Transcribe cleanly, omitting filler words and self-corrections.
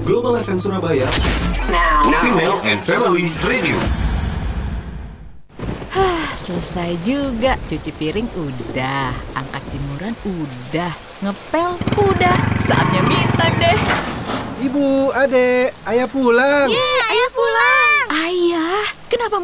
Global FM Surabaya, Female and Family Radio. Selesai juga. Cuci piring udah, angkat jemuran udah, ngepel udah. Saatnya me time deh. Ibu, adek, ayah pulang. Ayah pulang. Ayah, kenapa